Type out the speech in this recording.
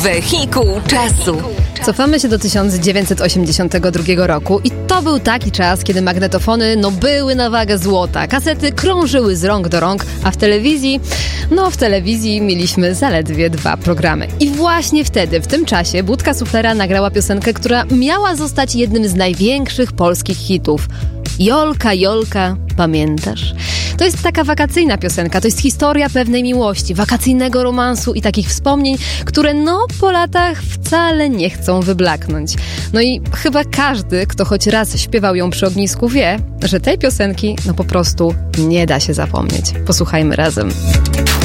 Wehikuł czasu. Cofamy się do 1982 roku i to był taki czas, kiedy magnetofony były na wagę złota. Kasety krążyły z rąk do rąk, a w telewizji mieliśmy zaledwie 2 programy. I właśnie wtedy, w tym czasie, Budka Suflera nagrała piosenkę, która miała zostać jednym z największych polskich hitów. Jolka, Jolka, pamiętasz? To jest taka wakacyjna piosenka, to jest historia pewnej miłości, wakacyjnego romansu i takich wspomnień, które po latach wcale nie chcą wyblaknąć. No i chyba każdy, kto choć raz śpiewał ją przy ognisku, wie, że tej piosenki po prostu nie da się zapomnieć. Posłuchajmy razem.